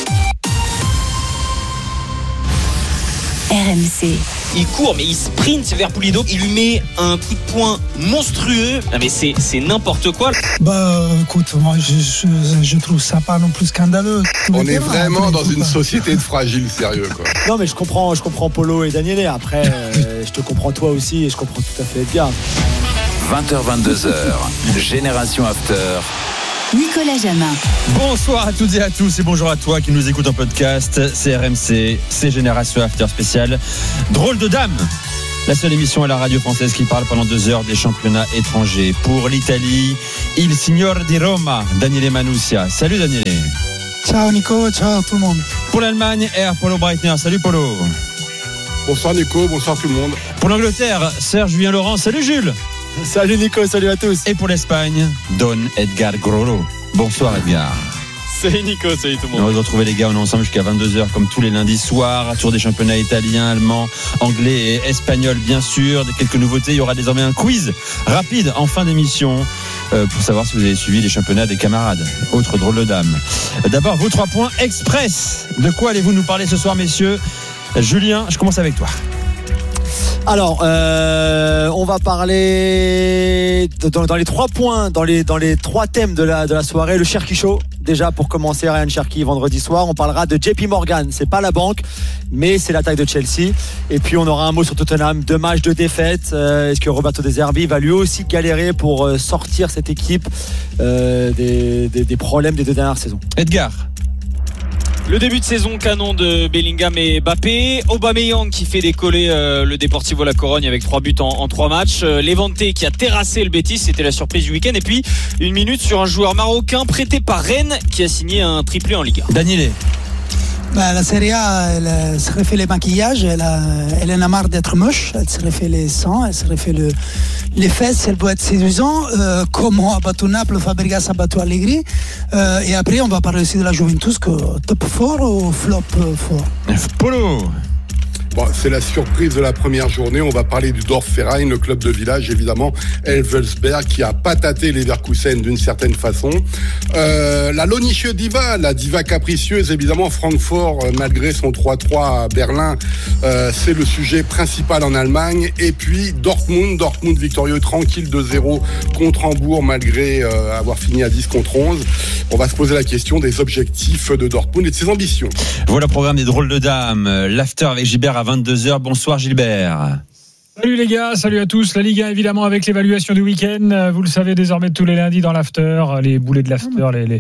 R M C. Il court, mais il sprint vers Poulido. Il lui met un coup de poing monstrueux. Non, mais c'est, c'est n'importe quoi. Bah, écoute, moi, je, je, je trouve ça pas non plus scandaleux. On est vraiment dans une société de fragiles, sérieux, quoi. Non, mais je comprends, je comprends Polo et Daniele. Après, euh, je te comprends toi aussi et je comprends tout à fait Edgar. vingt heures vingt-deux heures, Génération After. Nicolas Jamin. Bonsoir à toutes et à tous et bonjour à toi qui nous écoute en podcast. C'est R M C, c'est Génération After spécial drôle de dame. La seule émission à la radio française qui parle pendant deux heures des championnats étrangers. Pour l'Italie, il signor di Roma, Daniele Manussia. Salut Daniele. Ciao Nico, ciao tout le monde. Pour l'Allemagne, R. Polo Breitner. Salut Polo. Bonsoir Nico, bonsoir tout le monde. Pour l'Angleterre, Serge Julien Laurent. Salut Jules. Salut Nico, salut à tous. Et pour l'Espagne, Don Edgar Grolo. Bonsoir Edgar. Salut Nico, salut tout le monde. On va se retrouver les gars, on est ensemble jusqu'à vingt-deux heures comme tous les lundis soirs. Tour des championnats italiens, allemands, anglais et espagnols bien sûr. Quelques nouveautés, il y aura désormais un quiz rapide en fin d'émission euh, pour savoir si vous avez suivi les championnats des camarades. Autre drôle de dame. D'abord, vos trois points express. De quoi allez-vous nous parler ce soir messieurs ? Julien, je commence avec toi. Alors, euh, on va parler dans, dans les trois points, dans les, dans les trois thèmes de la, de la soirée. Le Cherki Show, déjà pour commencer, Ryan Cherki vendredi soir. On parlera de J P Morgan, c'est pas la banque, mais c'est l'attaque de Chelsea. Et puis on aura un mot sur Tottenham, deux matchs de défaite. Euh, est-ce que Roberto De Zerbi va lui aussi galérer pour sortir cette équipe euh, des, des, des problèmes des deux dernières saisons? Edgar. Le début de saison canon de Bellingham et Mbappé, Aubameyang qui fait décoller euh, le Deportivo La Corogne avec trois buts en, en trois matchs, euh, Levante qui a terrassé le Betis, c'était la surprise du week-end, et puis une minute sur un joueur marocain prêté par Rennes qui a signé un triplé en Liga. Daniele. Bah, la Serie A, elle se refait les maquillages, elle, a, elle en a marre d'être moche, elle se refait les sangs, elle se refait le, les fesses, elle doit être séduisante, euh, comment a battu Naples, Fabregas a battu Allegri, euh, et après on va parler aussi de la Juventus, que top fort ou flop fort. Polo. Bon, c'est la surprise de la première journée. On va parler du Dorfverein, le club de village, évidemment, Elversberg, qui a pataté Leverkusen d'une certaine façon. Euh, la Lonische Diva, la diva capricieuse, évidemment, Francfort, euh, malgré son trois trois à Berlin, euh, c'est le sujet principal en Allemagne. Et puis Dortmund, Dortmund victorieux, tranquille de zéro contre Hambourg, malgré euh, avoir fini à dix contre onze. On va se poser la question des objectifs de Dortmund et de ses ambitions. Voilà le programme des drôles de dames. L'after avec Gilbert à vingt-deux heures. Bonsoir Gilbert. Salut les gars, salut à tous. La Ligue un évidemment avec l'évaluation du week-end. Vous le savez désormais tous les lundis dans l'after, les boulets de l'after, les, les,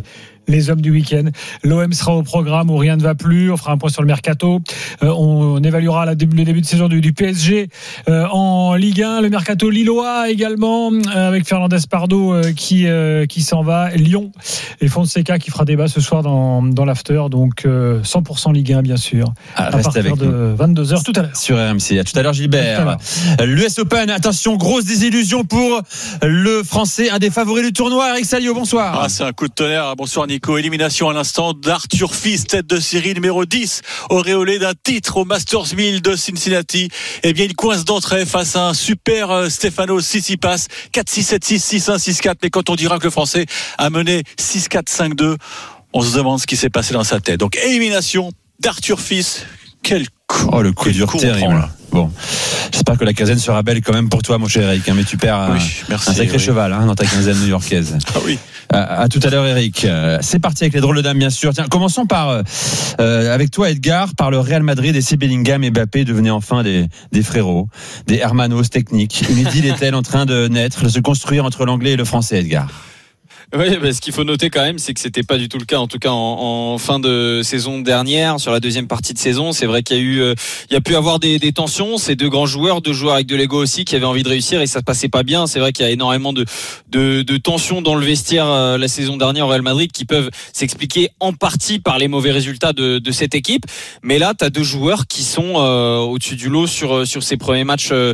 les hommes du week-end. L'O M sera au programme où rien ne va plus. On fera un point sur le mercato. Euh, on, on évaluera la début, le début de saison du, du P S G euh, en Ligue un. Le mercato lillois également, euh, avec Fernandez Pardo euh, qui, euh, qui s'en va. Lyon et Fonseca qui fera débat ce soir dans, dans l'after. Donc euh, cent pour cent Ligue un, bien sûr. Ah, à partir avec de nous. vingt-deux heures tout à l'heure. Sur R M C. À tout à l'heure, Gilbert. L'U S Open, attention, grosse désillusion pour le Français, un des favoris du tournoi. Eric Salio, bonsoir. Ah, c'est un coup de tonnerre. Bonsoir Nico. Élimination à l'instant d'Arthur Fils, tête de série numéro dix, auréolé d'un titre au Masters mille de Cincinnati. Eh bien, il coince d'entrée face à un super euh, Stefano Tsitsipas, quatre six, sept six, six un, six quatre. Mais quand on dira que le Français a mené six quatre, cinq deux, on se demande ce qui s'est passé dans sa tête. Donc, élimination d'Arthur Fils. Quel coup. Oh, le coup dur terrible. Bon, j'espère que la quinzaine sera belle quand même pour toi, mon cher Eric. Hein, mais tu perds oui, un, merci, un sacré oui. cheval hein, dans ta quinzaine new-yorkaise. Ah oui. À, à tout à l'heure, Eric. Euh, c'est parti avec les drôles de dames, bien sûr. Tiens, commençons par euh, avec toi, Edgar, par le Real Madrid. Et si Bellingham et Mbappé devenaient enfin des, des frérots, des hermanos techniques. Une idylle est-elle en train de naître, de se construire entre l'anglais et le français, Edgar? Oui, bah, ce qu'il faut noter quand même, c'est que c'était pas du tout le cas. En tout cas, en, en fin de saison dernière, sur la deuxième partie de saison, c'est vrai qu'il y a eu, euh, il y a pu avoir des, des tensions. Ces deux grands joueurs, deux joueurs avec de l'ego aussi, qui avaient envie de réussir et ça se passait pas bien. C'est vrai qu'il y a énormément de, de, de tensions dans le vestiaire euh, la saison dernière au Real Madrid, qui peuvent s'expliquer en partie par les mauvais résultats de, de cette équipe. Mais là, t'as deux joueurs qui sont euh, au-dessus du lot sur sur ces premiers matchs euh,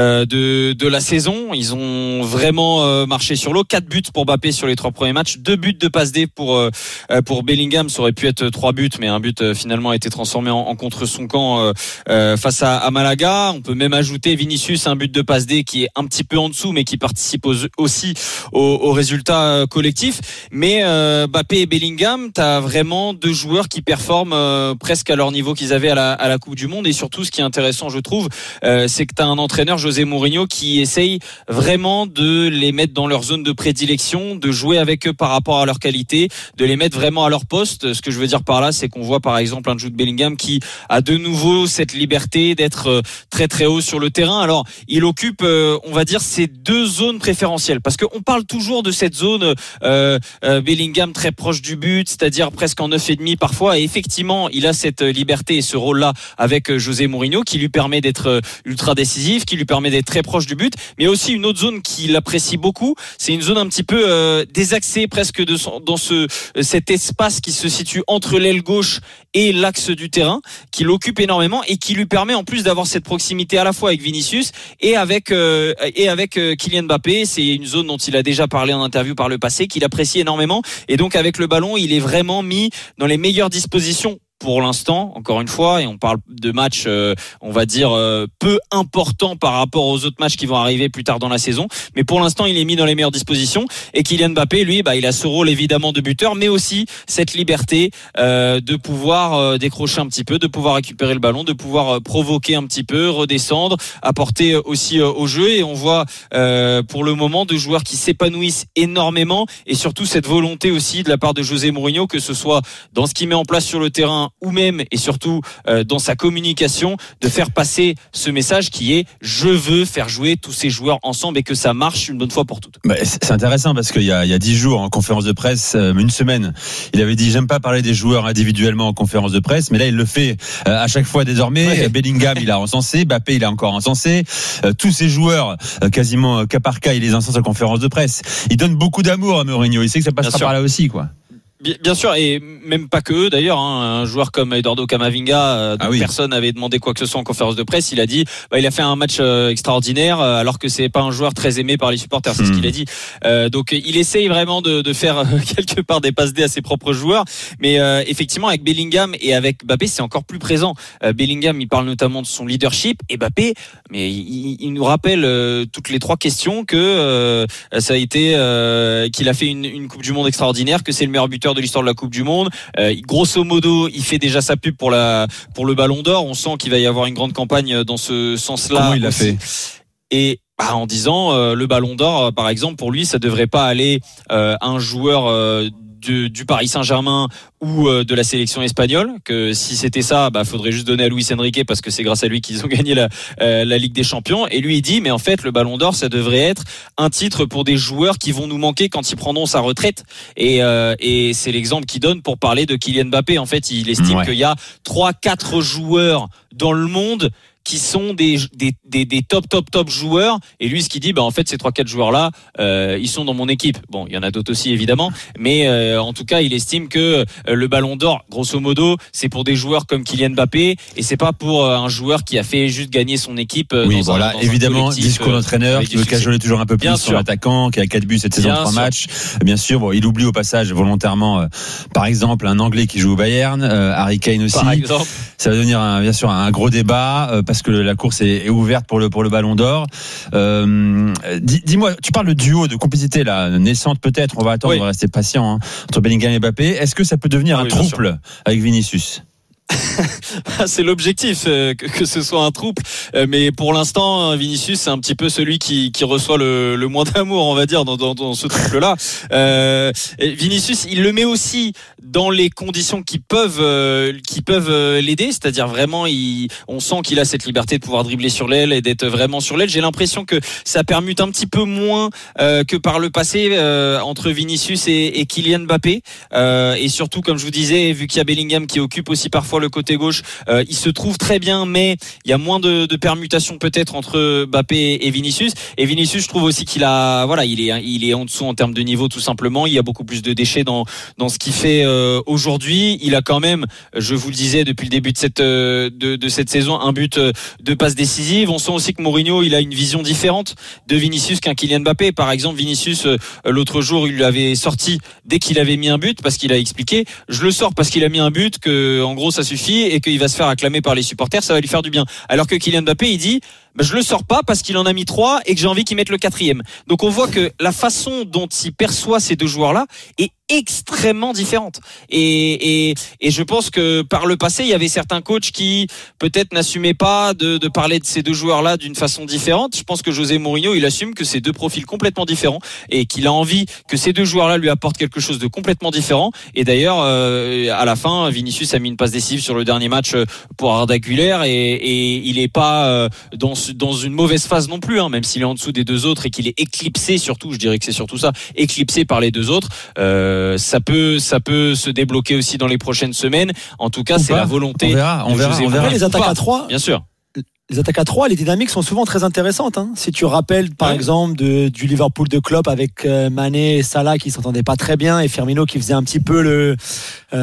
de de la saison. Ils ont vraiment euh, marché sur l'eau. Quatre buts pour Mbappé sur les trois premiers matchs, deux buts de passe D pour euh, pour Bellingham. Ça aurait pu être trois buts, mais un but euh, finalement a été transformé en, en contre son camp euh, euh, face à, à Malaga. On peut même ajouter Vinicius, un but de passe D qui est un petit peu en dessous, mais qui participe aux, aussi au, au résultat euh, collectif. Mais euh, Mbappé et Bellingham, t'as vraiment deux joueurs qui performent euh, presque à leur niveau qu'ils avaient à la, à la Coupe du Monde. Et surtout, ce qui est intéressant, je trouve, euh, c'est que t'as un entraîneur, José Mourinho, qui essaye vraiment de les mettre dans leur zone de prédilection, de jouer avec eux par rapport à leur qualité, de les mettre vraiment à leur poste. Ce que je veux dire par là, c'est qu'on voit par exemple un Jude Bellingham qui a de nouveau cette liberté d'être très très haut sur le terrain. Alors, il occupe, euh, on va dire, ces deux zones préférentielles, parce qu'on parle toujours de cette zone euh, euh, Bellingham très proche du but, c'est-à-dire presque en neuf et demi parfois. Et effectivement, il a cette liberté et ce rôle-là avec José Mourinho qui lui permet d'être ultra décisif, qui lui permet d'être très proche du but. Mais aussi une autre zone qu'il apprécie beaucoup, c'est une zone un petit peu euh, désaxé presque de son, dans ce cet espace qui se situe entre l'aile gauche et l'axe du terrain, qui l'occupe énormément et qui lui permet en plus d'avoir cette proximité à la fois avec Vinicius et avec euh, et avec euh, Kylian Mbappé. C'est une zone dont il a déjà parlé en interview par le passé, qu'il apprécie énormément, et donc avec le ballon, il est vraiment mis dans les meilleures dispositions pour l'instant, encore une fois, et on parle de matchs, euh, on va dire, euh, peu importants par rapport aux autres matchs qui vont arriver plus tard dans la saison. Mais pour l'instant, il est mis dans les meilleures dispositions. Et Kylian Mbappé, lui, bah, il a ce rôle évidemment de buteur, mais aussi cette liberté euh, de pouvoir euh, décrocher un petit peu, de pouvoir récupérer le ballon, de pouvoir euh, provoquer un petit peu, redescendre, apporter aussi euh, au jeu. Et on voit euh, pour le moment deux joueurs qui s'épanouissent énormément, et surtout cette volonté aussi de la part de José Mourinho, que ce soit dans ce qu'il met en place sur le terrain, ou même et surtout euh, dans sa communication, de faire passer ce message qui est: je veux faire jouer tous ces joueurs ensemble et que ça marche une bonne fois pour toutes. Bah, c'est intéressant parce qu'il y a, il y a dix jours en conférence de presse, euh, une semaine, il avait dit: j'aime pas parler des joueurs individuellement en conférence de presse, mais là il le fait euh, à chaque fois désormais. Ouais. Bellingham il a encensé, Mbappé il a encore encensé, euh, tous ces joueurs euh, quasiment euh, cas par cas il les encense en conférence de presse. Il donne beaucoup d'amour à Mourinho, il sait que ça passera par là aussi, quoi. Bien sûr, et même pas que eux d'ailleurs, hein. Un joueur comme Eduardo Camavinga, euh, dont ah oui. personne n'avait demandé quoi que ce soit en conférence de presse, il a dit bah, il a fait un match euh, extraordinaire, euh, alors que c'est pas un joueur très aimé par les supporters, c'est mmh. ce qu'il a dit. Euh, donc il essaye vraiment de, de faire euh, quelque part des passes D à ses propres joueurs, mais euh, effectivement avec Bellingham et avec Mbappé c'est encore plus présent. Euh, Bellingham il parle notamment de son leadership, et Mbappé, mais il, il nous rappelle euh, toutes les trois questions que euh, ça a été euh, qu'il a fait une, une Coupe du Monde extraordinaire, que c'est le meilleur buteur de l'histoire de la Coupe du Monde. Euh, grosso modo, il fait déjà sa pub pour la pour le Ballon d'Or. On sent qu'il va y avoir une grande campagne dans ce sens-là. Comment il l'a fait ? Et bah, en disant euh, le Ballon d'Or, par exemple, pour lui, ça devrait pas aller euh, à un joueur euh, du, du Paris Saint-Germain ou euh, de la sélection espagnole. Que si c'était ça, bah faudrait juste donner à Luis Enrique parce que c'est grâce à lui qu'ils ont gagné la, euh, la Ligue des Champions. Et lui il dit mais en fait le Ballon d'Or ça devrait être un titre pour des joueurs qui vont nous manquer quand ils prendront sa retraite. Et, euh, et c'est l'exemple qu'il donne pour parler de Kylian Mbappé. En fait, il estime ouais. qu'il y a trois, quatre joueurs dans le monde qui sont des, des, des, des top, top, top joueurs. Et lui, ce qu'il dit, bah, en fait, ces trois, quatre joueurs-là, euh, ils sont dans mon équipe. Bon, il y en a d'autres aussi, évidemment. Mais, euh, en tout cas, il estime que euh, le Ballon d'Or, grosso modo, c'est pour des joueurs comme Kylian Mbappé et c'est pas pour euh, un joueur qui a fait juste gagner son équipe. Euh, oui, dans voilà. Un, dans évidemment, un discours d'entraîneur qui veut cajoler toujours un peu plus sur l'attaquant, qui a quatre buts cette saison, trois matchs. Bien sûr, bon, il oublie au passage volontairement, euh, par exemple, un Anglais qui joue au Bayern, euh, Harry Kane aussi. Par exemple. Ça va devenir, un, bien sûr, un gros débat euh, parce que la course est est ouverte pour le pour le Ballon d'Or. Euh, dis, dis-moi, tu parles de duo, de complicité là, naissante peut-être. On va attendre, oui. on va rester patient hein, entre Bellingham et Mbappé. Est-ce que ça peut devenir ah, un oui, trouble avec Vinicius? C'est l'objectif euh, que, que ce soit un trouble, euh, mais pour l'instant Vinicius c'est un petit peu celui qui, qui reçoit le, le moins d'amour, on va dire, dans, dans, dans ce trouble-là. Euh, Vinicius, il le met aussi dans les conditions qui peuvent euh, qui peuvent euh, l'aider, c'est-à-dire vraiment, il, on sent qu'il a cette liberté de pouvoir dribbler sur l'aile et d'être vraiment sur l'aile. J'ai l'impression que ça permute un petit peu moins euh, que par le passé euh, entre Vinicius et, et Kylian Mbappé, euh, et surtout, comme je vous disais, vu qu'il y a Bellingham qui occupe aussi parfois le côté gauche, euh, il se trouve très bien, mais il y a moins de, de permutations peut-être entre Mbappé et Vinicius. Et Vinicius, je trouve aussi qu'il a, voilà, il est, il est en dessous en termes de niveau tout simplement. Il y a beaucoup plus de déchets dans dans ce qu'il fait euh, aujourd'hui. Il a quand même, je vous le disais depuis le début de cette euh, de, de cette saison, un but euh, de passe décisive. On sent aussi que Mourinho, il a une vision différente de Vinicius qu'un Kylian Mbappé. Par exemple, Vinicius, euh, l'autre jour, il lui avait sorti dès qu'il avait mis un but parce qu'il a expliqué, je le sors parce qu'il a mis un but, que en gros ça suffit et qu'il va se faire acclamer par les supporters, ça va lui faire du bien. Alors que Kylian Mbappé, il dit, bah, je le sors pas parce qu'il en a mis trois et que j'ai envie qu'il mette le quatrième. Donc on voit que la façon dont il perçoit ces deux joueurs-là est extrêmement différente. Et, et, et je pense que par le passé, il y avait certains coachs qui peut-être n'assumaient pas de, de parler de ces deux joueurs-là d'une façon différente. Je pense que José Mourinho, il assume que c'est deux profils complètement différents et qu'il a envie que ces deux joueurs-là lui apportent quelque chose de complètement différent. Et d'ailleurs, euh, à la fin, Vinicius a mis une passe décisive sur le dernier match pour Arda Güler et, et il est pas euh, dans, dans une mauvaise phase non plus, hein, même s'il est en dessous des deux autres et qu'il est éclipsé, surtout, je dirais que c'est surtout ça, éclipsé par les deux autres. Euh, ça peut, ça peut se débloquer aussi dans les prochaines semaines. En tout cas, Ou c'est pas. la volonté. On verra, on verra. On verra. Les attaques à trois. Bien sûr. Les attaques à trois, les dynamiques sont souvent très intéressantes. Hein. Si tu rappelles, par ouais. exemple, de, du Liverpool de Klopp avec euh, Mané et Salah qui s'entendaient pas très bien et Firmino qui faisait un petit peu le